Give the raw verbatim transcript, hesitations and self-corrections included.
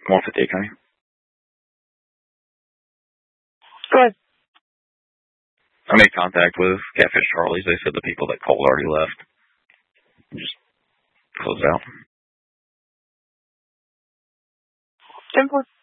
one fifty-eight County. Go ahead. I made contact with Catfish Charlie's. They said the people that called already left. Just close out. ten four.